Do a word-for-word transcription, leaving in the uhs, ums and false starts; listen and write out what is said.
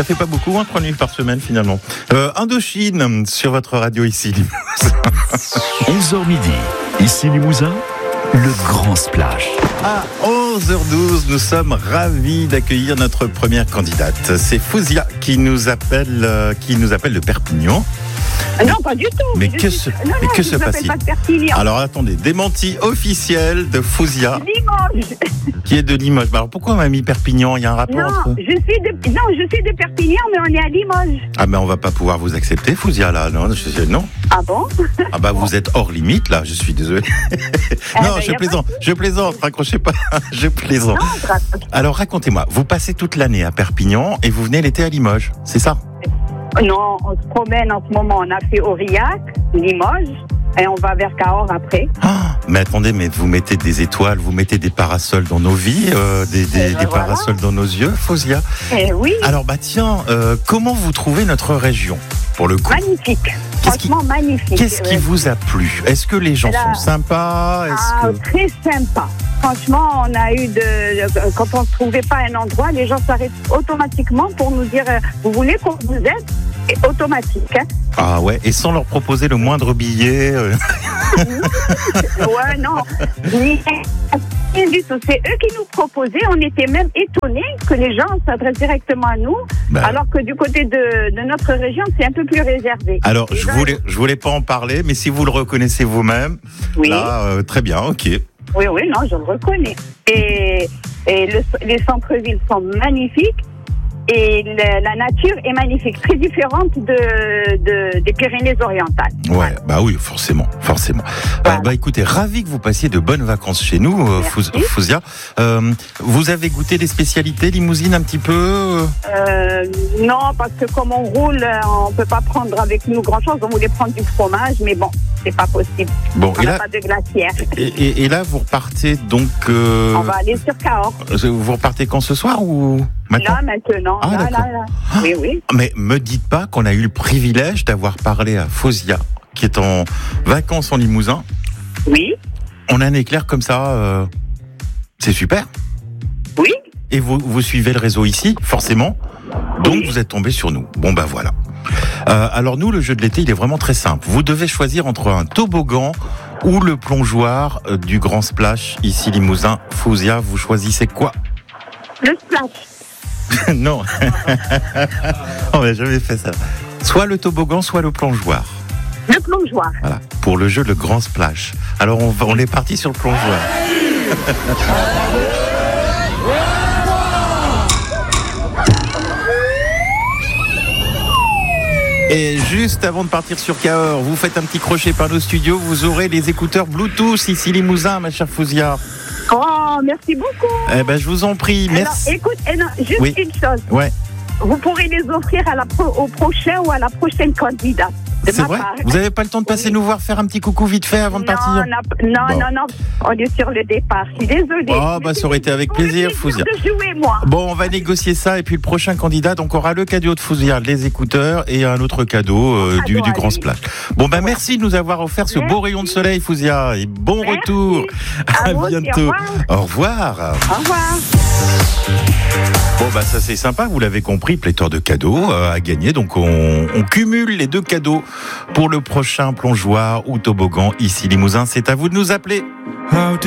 Ça fait pas beaucoup, hein, trois nuits par semaine finalement. Euh, Indochine sur votre radio ici. onze heures midi, ici Limousin, le grand splash. À onze heures douze, nous sommes ravis d'accueillir notre première candidate. C'est Fouzia qui nous appelle, euh, qui nous appelle de Perpignan. Non, pas du tout. Mais je que suis... se, non, mais non, que je se passe-t-il? pas de Perpignan. Alors attendez, démenti officiel de Fouzia, Limoges. qui est de Limoges. Alors pourquoi on m'a mis Perpignan? Il y a un rapport Non, entre... je suis de... non, je suis de Perpignan, mais on est à Limoges. Ah ben on va pas pouvoir vous accepter, Fouzia, là. Non, je... non. Ah bon? Ah bah vous êtes hors limite, là. Je suis désolé. Eh non, ben, je y a plaisante. pas... Je plaisante. Raccrochez pas. je plaisante. Non, raccroche. Alors racontez-moi. Vous passez toute l'année à Perpignan et vous venez l'été à Limoges. C'est ça? Non, on se promène en ce moment. On a fait Aurillac, Limoges, et on va vers Cahors après. Ah, mais attendez, mais vous mettez des étoiles, vous mettez des parasols dans nos vies, euh, des, des, Euh, des voilà. parasols dans nos yeux, Fouzia. Eh oui, Alors bah tiens, euh, comment vous trouvez notre région pour le coup? magnifique. Qu'est-ce qui- Franchement, magnifique. Qu'est-ce qui Euh, vous a plu? Est-ce que les gens Là- sont sympas? Est-ce Ah, que... très sympa. Franchement, on a eu de, de- quand on ne trouvait pas un endroit, les gens s'arrêtent automatiquement pour nous dire euh, vous voulez qu'on vous aide? Et automatique. Hein. Ah ouais, et sans leur proposer le moindre billet. euh, Ouais, non. Ni- Rien du tout. C'est eux qui nous proposaient. On était même étonnés que les gens s'adressent directement à nous, bah, alors que du côté de, de notre région, c'est un peu plus réservé. Alors, Les je gens- voulais, je voulais pas en parler, mais si vous le reconnaissez vous-même, Oui. là, euh, très bien, ok. Oui, oui, non, je le reconnais. Et, et le- les centres-villes sont magnifiques. Et le- la nature est magnifique, très différente de, de- des Pyrénées-Orientales. Ouais, bah oui, forcément, forcément. Voilà. Euh, bah écoutez, ravi que vous passiez de bonnes vacances chez nous, euh, Merci. Fouz- Fouzia. Euh, vous avez goûté des spécialités limousines un petit peu euh Euh, non, parce que comme on roule, euh, on peut pas prendre avec nous grand-chose. On voulait prendre du fromage, mais bon, c'est pas possible. Bon, On et n'a là, pas de glacière. et, et- et là, vous repartez donc. euh, On va aller sur Cahors. Vous repartez quand ce soir ou maintenant? Là, maintenant. Ah, là, d'accord. là, là. Oui, oui. Mais me dites pas qu'on a eu le privilège d'avoir parlé à Fouzia, qui est en vacances en Limousin. Oui. On a un éclair comme ça, euh, c'est super. Oui. Et vous, vous suivez le réseau ici, forcément. Donc Oui. vous êtes tombé sur nous. Bon ben voilà. Euh, alors nous, le jeu de l'été, il est vraiment très simple. Vous devez choisir entre un toboggan ou le plongeoir euh, du Grand Splash, ici Limousin. Fouzia, vous choisissez quoi? Le splash. Non. On n'a jamais fait ça. Soit le toboggan, soit le plongeoir. Le plongeoir. Voilà, pour le jeu Le Grand Splash. Alors on, va, on est parti sur le plongeoir. Et juste avant de partir sur Cahors, vous faites un petit crochet par nos studios, vous aurez les écouteurs Bluetooth ici Limousin, ma chère Fouzia. Oh, merci beaucoup. Eh ben je vous en prie, merci. Alors, écoute, eh non, juste Oui. une chose. Ouais, Vous pourrez les offrir à la pro- au prochain ou à la prochaine candidate. De c'est ma vrai. part. Vous n'avez pas le temps de passer Oui. nous voir faire un petit coucou vite fait avant de non, partir? non, non, Bon. non, non, on est sur le départ. Je suis désolée. Oh, bah, ça aurait été avec Pour le plaisir, Fouzia. de jouer, moi. Bon, on va négocier ça et puis le prochain candidat, donc aura le cadeau de Fouzia, les écouteurs et un autre cadeau euh, Cadeau du, du à Grand lui. Splash. Bon, ben merci de nous avoir offert ce beau Merci. rayon de soleil, Fouzia, et bon Merci. retour. À À vous aussi, bientôt. au Au revoir. Au revoir. Bon, bah ça c'est sympa, vous l'avez compris, pléthore de cadeaux euh, à gagner. Donc on, on cumule les deux cadeaux pour le prochain plongeoir ou toboggan ici Limousin. C'est à vous de nous appeler.